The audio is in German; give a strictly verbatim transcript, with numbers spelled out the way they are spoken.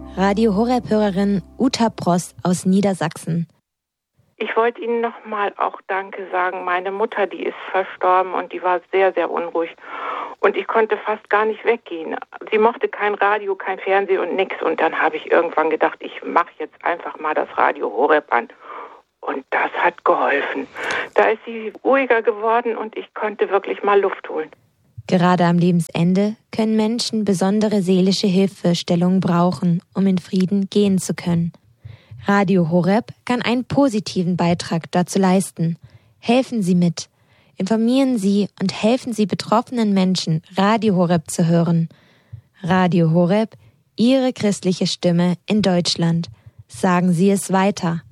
Radio Horeb-Hörerin Uta Bross aus Niedersachsen. Ich wollte Ihnen nochmal auch Danke sagen. Meine Mutter, die ist verstorben und die war sehr, sehr unruhig. Und ich konnte fast gar nicht weggehen. Sie mochte kein Radio, kein Fernsehen und nichts. Und dann habe ich irgendwann gedacht, ich mache jetzt einfach mal das Radio Horeb an. Und das hat geholfen. Da ist sie ruhiger geworden und ich konnte wirklich mal Luft holen. Gerade am Lebensende können Menschen besondere seelische Hilfestellungen brauchen, um in Frieden gehen zu können. Radio Horeb kann einen positiven Beitrag dazu leisten. Helfen Sie mit. Informieren Sie und helfen Sie betroffenen Menschen, Radio Horeb zu hören. Radio Horeb, Ihre christliche Stimme in Deutschland. Sagen Sie es weiter.